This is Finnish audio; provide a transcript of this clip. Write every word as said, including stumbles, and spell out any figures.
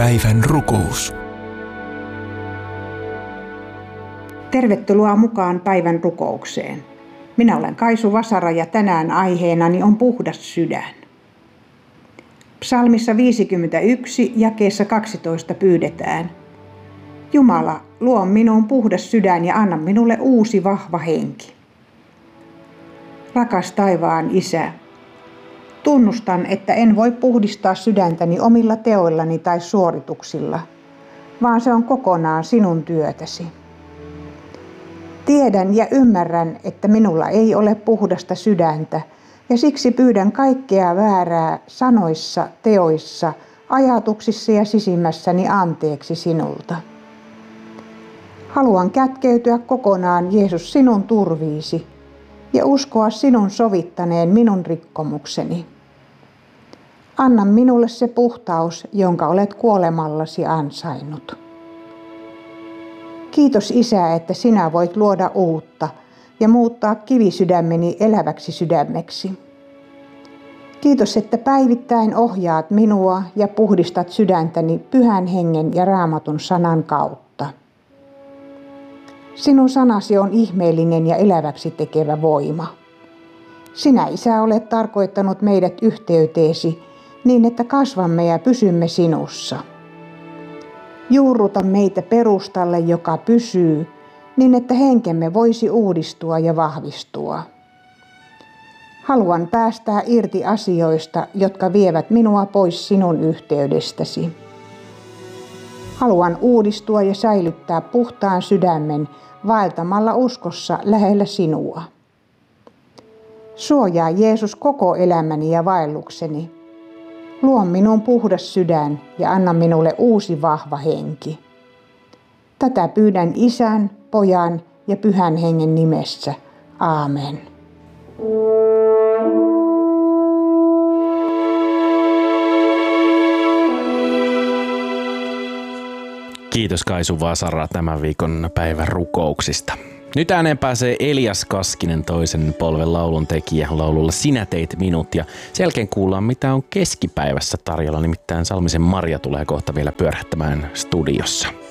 Päivän rukous. Tervetuloa mukaan päivän rukoukseen. Minä olen Kaisu Vasara ja tänään aiheenani on puhdas sydän. Psalmissa viisikymmentäyksi jakeessa kaksitoista pyydetään: Jumala, luo minuun puhdas sydän ja anna minulle uusi vahva henki. Rakas taivaan Isä, tunnustan, että en voi puhdistaa sydäntäni omilla teoillani tai suorituksilla, vaan se on kokonaan sinun työtäsi. Tiedän ja ymmärrän, että minulla ei ole puhdasta sydäntä, ja siksi pyydän kaikkea väärää sanoissa, teoissa, ajatuksissa ja sisimmässäni anteeksi sinulta. Haluan kätkeytyä kokonaan, Jeesus, sinun turviisi ja uskoa sinun sovittaneen minun rikkomukseni. Anna minulle se puhtaus, jonka olet kuolemallasi ansainnut. Kiitos Isä, että sinä voit luoda uutta ja muuttaa kivisydämeni eläväksi sydämeksi. Kiitos, että päivittäin ohjaat minua ja puhdistat sydäntäni Pyhän Hengen ja Raamatun sanan kautta. Sinun sanasi on ihmeellinen ja eläväksi tekevä voima. Sinä, Isä, olet tarkoittanut meidät yhteyteesi niin, että kasvamme ja pysymme sinussa. Juurruta meitä perustalle, joka pysyy, niin että henkemme voisi uudistua ja vahvistua. Haluan päästää irti asioista, jotka vievät minua pois sinun yhteydestäsi. Haluan uudistua ja säilyttää puhtaan sydämen vaeltamalla uskossa lähellä sinua. Suojaa Jeesus koko elämäni ja vaellukseni. Luo minun puhdas sydän ja anna minulle uusi vahva henki. Tätä pyydän Isän, Pojan ja Pyhän Hengen nimessä. Aamen. Kiitos Kaisu Vasara tämän viikon päivän rukouksista. Nyt ääneen pääsee Elias Kaskinen, toisen polven laulun tekijä, laululla Sinä teit minut, ja sen jälkeen kuullaan mitä on keskipäivässä tarjolla, nimittäin Salmisen Marja tulee kohta vielä pyörähtämään studiossa.